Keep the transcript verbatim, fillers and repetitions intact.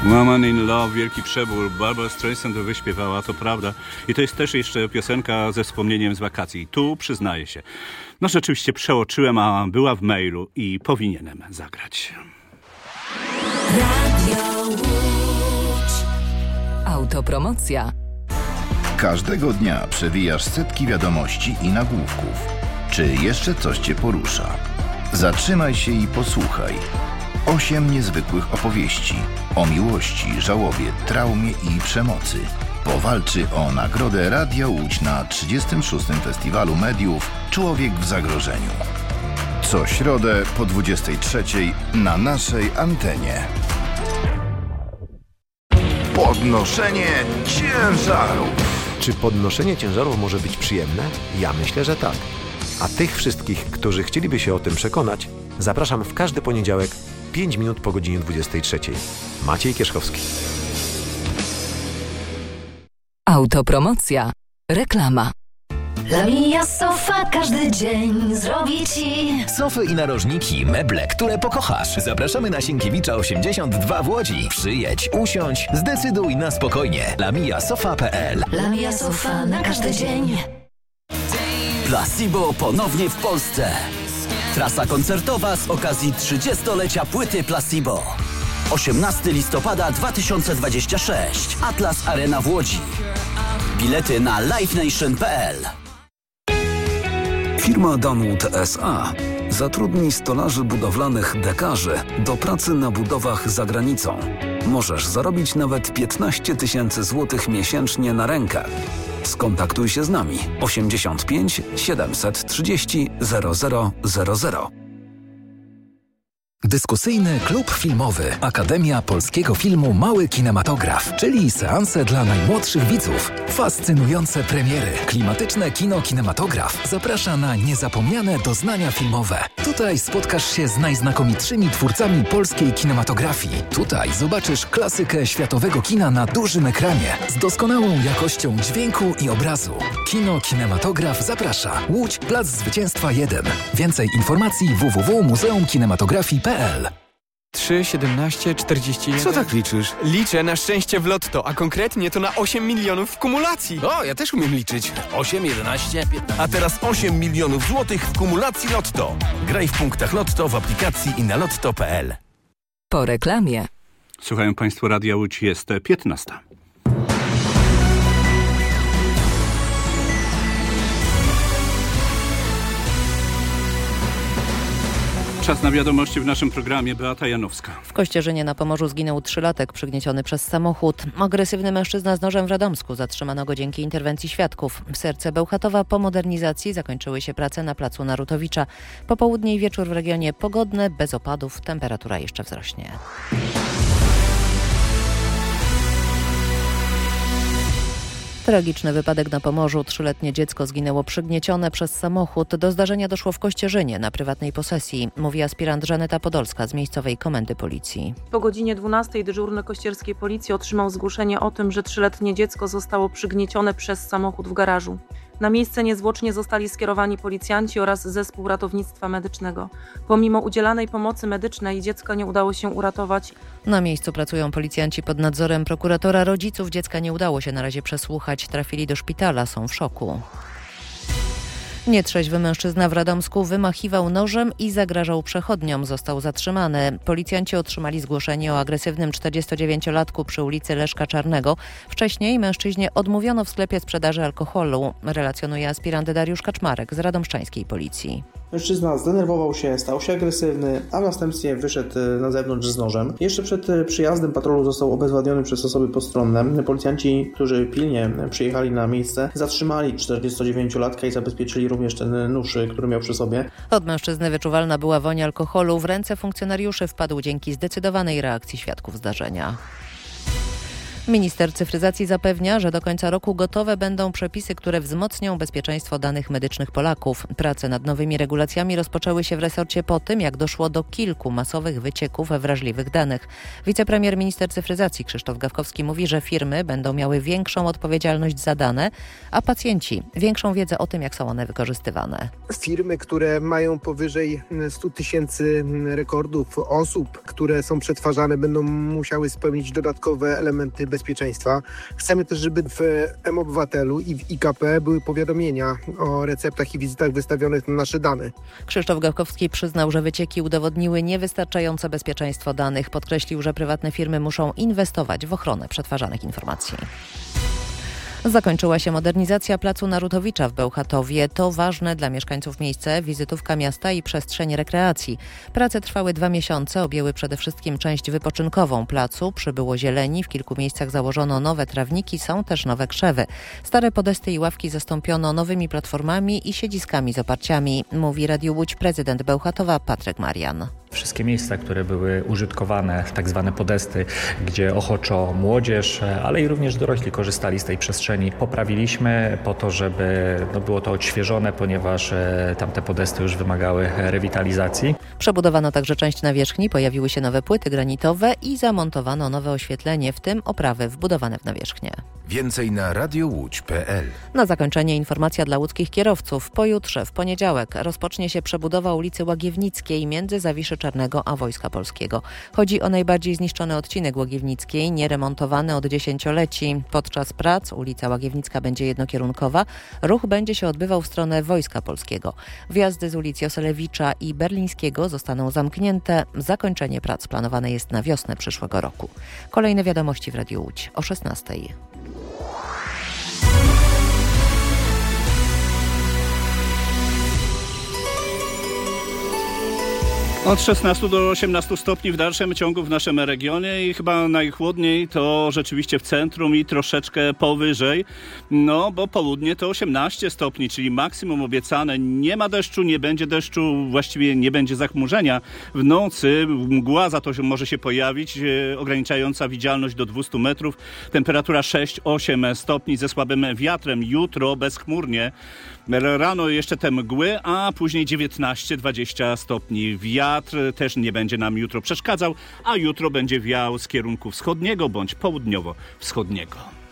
Woman in Love, wielki przebór. Barbara Streisand to wyśpiewała, to prawda. I to jest też jeszcze piosenka ze wspomnieniem z wakacji. Tu przyznaję się. No rzeczywiście przeoczyłem, a była w mailu i powinienem zagrać. Radio Łódź. Autopromocja. Każdego dnia przewijasz setki wiadomości i nagłówków. Czy jeszcze coś Cię porusza? Zatrzymaj się i posłuchaj. Osiem niezwykłych opowieści o miłości, żałobie, traumie i przemocy. Powalczy o nagrodę Radia Łódź na trzydziestym szóstym Festiwalu Mediów Człowiek w zagrożeniu. Co środę po dwudziestej trzeciej na naszej antenie. Podnoszenie ciężarów. Czy podnoszenie ciężarów może być przyjemne? Ja myślę, że tak. A tych wszystkich, którzy chcieliby się o tym przekonać, zapraszam w każdy poniedziałek pięć minut po godzinie dwudziestej trzeciej. Maciej Kierzchowski. Autopromocja. Reklama. Lamia Sofa każdy dzień zrobi Ci sofy i narożniki, meble, które pokochasz. Zapraszamy na Sienkiewicza osiemdziesiąt dwa w Łodzi. Przyjedź, usiądź, zdecyduj na spokojnie. lamia sofa kropka p l. Lamia Sofa na każdy dzień. Placebo ponownie w Polsce. Trasa koncertowa z okazji trzydziestolecia płyty Placebo. osiemnastego listopada dwa tysiące dwudziestego szóstego. Atlas Arena w Łodzi. Bilety na live nation kropka p l. Firma Dunwood S A zatrudni stolarzy budowlanych dekarzy do pracy na budowach za granicą. Możesz zarobić nawet piętnaście tysięcy złotych miesięcznie na rękę. Skontaktuj się z nami osiemdziesiąt pięć siedemset trzydzieści zero zero zero zero. Dyskusyjny klub filmowy Akademia Polskiego Filmu Mały Kinematograf, czyli seanse dla najmłodszych widzów. Fascynujące premiery. Klimatyczne kino kinematograf zaprasza na niezapomniane doznania filmowe. Tutaj spotkasz się z najznakomitszymi twórcami polskiej kinematografii. Tutaj zobaczysz klasykę światowego kina na dużym ekranie z doskonałą jakością dźwięku i obrazu. Kino Kinematograf zaprasza. Łódź, Plac Zwycięstwa jeden. Więcej informacji w w w kropka muzeum kinematografii kropka p l. trzy, siedemnaście, czterdzieści jeden. Co tak liczysz? Liczę na szczęście w lotto, a konkretnie to na osiem milionów w kumulacji. O, ja też umiem liczyć. osiem, jedenaście, piętnaście. A teraz osiem milionów złotych w kumulacji Lotto. Graj w punktach Lotto, w aplikacji i na lotto kropka p l. Po reklamie. Słuchają Państwo Radia Łódź, jest piętnasta. Czas na wiadomości w naszym programie. Beata Janowska. W Kościerzynie na Pomorzu zginął trzylatek przygnieciony przez samochód. Agresywny mężczyzna z nożem w Radomsku. Zatrzymano go dzięki interwencji świadków. W serce Bełchatowa po modernizacji zakończyły się prace na placu Narutowicza. Popołudnie i wieczór w regionie pogodne, bez opadów. Temperatura jeszcze wzrośnie. Tragiczny wypadek na Pomorzu. Trzyletnie dziecko zginęło przygniecione przez samochód. Do zdarzenia doszło w Kościerzynie na prywatnej posesji, mówi aspirant Żaneta Podolska z miejscowej komendy policji. Po godzinie dwunastej dyżurny kościerskiej policji otrzymał zgłoszenie o tym, że trzyletnie dziecko zostało przygniecione przez samochód w garażu. Na miejsce niezwłocznie zostali skierowani policjanci oraz zespół ratownictwa medycznego. Pomimo udzielanej pomocy medycznej dziecka nie udało się uratować. Na miejscu pracują policjanci pod nadzorem prokuratora. Rodziców dziecka nie udało się na razie przesłuchać. Trafili do szpitala, są w szoku. Nietrzeźwy mężczyzna w Radomsku wymachiwał nożem i zagrażał przechodniom. Został zatrzymany. Policjanci otrzymali zgłoszenie o agresywnym czterdziestodziewięciolatku przy ulicy Leszka Czarnego. Wcześniej mężczyźnie odmówiono w sklepie sprzedaży alkoholu, relacjonuje aspirant Dariusz Kaczmarek z radomszczańskiej policji. Mężczyzna zdenerwował się, stał się agresywny, a w następstwie wyszedł na zewnątrz z nożem. Jeszcze przed przyjazdem patrolu został obezwładniony przez osoby postronne. Policjanci, którzy pilnie przyjechali na miejsce, zatrzymali czterdziestodziewięciolatka i zabezpieczyli również ten nóż, który miał przy sobie. Od mężczyzny wyczuwalna była woń alkoholu. W ręce funkcjonariuszy wpadł dzięki zdecydowanej reakcji świadków zdarzenia. Minister cyfryzacji zapewnia, że do końca roku gotowe będą przepisy, które wzmocnią bezpieczeństwo danych medycznych Polaków. Prace nad nowymi regulacjami rozpoczęły się w resorcie po tym, jak doszło do kilku masowych wycieków wrażliwych danych. Wicepremier minister cyfryzacji Krzysztof Gawkowski mówi, że firmy będą miały większą odpowiedzialność za dane, a pacjenci większą wiedzę o tym, jak są one wykorzystywane. Firmy, które mają powyżej stu tysięcy rekordów osób, które są przetwarzane, będą musiały spełnić dodatkowe elementy bezpieczeństwa. Chcemy też, żeby w M-Obywatelu i w I K P były powiadomienia o receptach i wizytach wystawionych na nasze dane. Krzysztof Gawkowski przyznał, że wycieki udowodniły niewystarczające bezpieczeństwo danych. Podkreślił, że prywatne firmy muszą inwestować w ochronę przetwarzanych informacji. Zakończyła się modernizacja placu Narutowicza w Bełchatowie. To ważne dla mieszkańców miejsce, wizytówka miasta i przestrzeń rekreacji. Prace trwały dwa miesiące, objęły przede wszystkim część wypoczynkową placu. Przybyło zieleni, w kilku miejscach założono nowe trawniki, są też nowe krzewy. Stare podesty i ławki zastąpiono nowymi platformami i siedziskami z oparciami, mówi Radiu Łódź prezydent Bełchatowa Patryk Marian. Wszystkie miejsca, które były użytkowane, tak zwane podesty, gdzie ochoczo młodzież, ale i również dorośli korzystali z tej przestrzeni, poprawiliśmy po to, żeby no, było to odświeżone, ponieważ e, tamte podesty już wymagały rewitalizacji. Przebudowano także część nawierzchni, pojawiły się nowe płyty granitowe i zamontowano nowe oświetlenie, w tym oprawy wbudowane w nawierzchnię. Więcej na radiowódź kropka p l. Na zakończenie informacja dla łódzkich kierowców. Pojutrze, w poniedziałek, rozpocznie się przebudowa ulicy Łagiewnickiej między Zawiszy Czarnego a Wojska Polskiego. Chodzi o najbardziej zniszczony odcinek Łagiewnickiej, nieremontowany od dziesięcioleci. Podczas prac ulica Łagiewnicka będzie jednokierunkowa. Ruch będzie się odbywał w stronę Wojska Polskiego. Wjazdy z ulic Joselewicza i Berlińskiego zostaną zamknięte. Zakończenie prac planowane jest na wiosnę przyszłego roku. Kolejne wiadomości w Radiu Łódź o szesnastej. Od szesnastu do osiemnastu stopni w dalszym ciągu w naszym regionie i chyba najchłodniej to rzeczywiście w centrum i troszeczkę powyżej, no bo południe to osiemnaście stopni, czyli maksimum obiecane. Nie ma deszczu, nie będzie deszczu, właściwie nie będzie zachmurzenia. W nocy mgła za to może się pojawić, e, ograniczająca widzialność do dwustu metrów. Temperatura sześć osiem stopni ze słabym wiatrem. Jutro bezchmurnie. Rano jeszcze te mgły, a później dziewiętnaście dwadzieścia stopni. Wiatr też nie będzie nam jutro przeszkadzał, a jutro będzie wiał z kierunku wschodniego bądź południowo-wschodniego.